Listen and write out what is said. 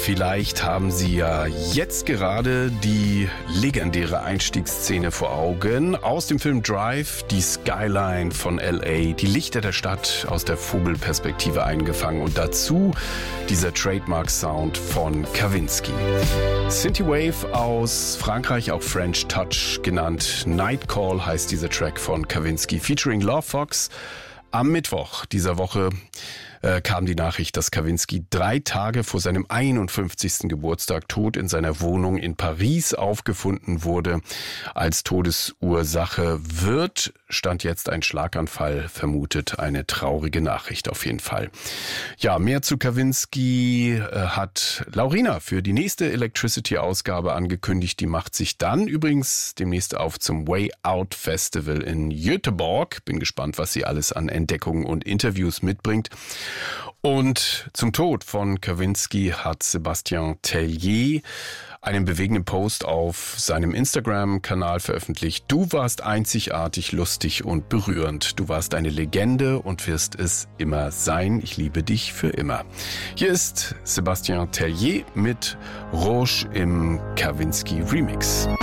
Vielleicht haben Sie ja jetzt gerade die legendäre Einstiegsszene vor Augen aus dem Film Drive, die Skyline von L.A., die Lichter der Stadt aus der Vogelperspektive eingefangen und dazu dieser Trademark-Sound von Kavinsky. Synthwave aus Frankreich, auch French Touch genannt. Night Call heißt dieser Track von Kavinsky, featuring Love Fox. Am Mittwoch dieser Woche kam die Nachricht, dass Kavinsky 3 Tage vor seinem 51. Geburtstag tot in seiner Wohnung in Paris aufgefunden wurde. Als Todesursache wird, stand jetzt ein Schlaganfall vermutet. Eine traurige Nachricht auf jeden Fall. Ja, mehr zu Kavinsky hat Laurina für die nächste Electricity-Ausgabe angekündigt. Die macht sich dann übrigens demnächst auf zum Way Out Festival in Göteborg. Bin gespannt, was sie alles an Entdeckungen und Interviews mitbringt. Und zum Tod von Kavinsky hat Sébastien Tellier einen bewegenden Post auf seinem Instagram-Kanal veröffentlicht. Du warst einzigartig, lustig und berührend. Du warst eine Legende und wirst es immer sein. Ich liebe dich für immer. Hier ist Sébastien Tellier mit Rouge im Kavinsky Remix.